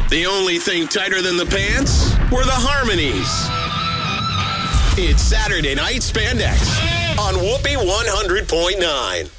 The only thing tighter than the pants were the harmonies. It's Saturday Night Spandex on Whoopee 100.9.